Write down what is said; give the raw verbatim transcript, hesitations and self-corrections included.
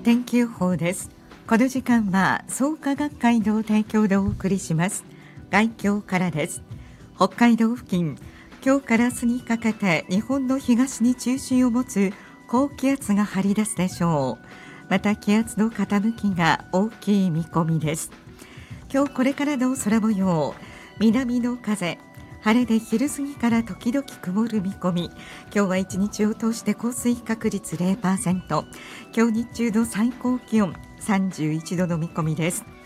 天気予報です。この時間は創価学会の提供でお送りします。概況からです。北海道付近、今日から明日にかけて日本の東に中心を持つ高気圧が張り出すでしょう。また気圧の傾きが大きい見込みです。今日これからの空模様、南の風、晴れで昼過ぎから時々曇る見込み。今日は一日を通して降水確率 ゼロパーセント、 今日日中の最高気温さんじゅういちどの見込みです。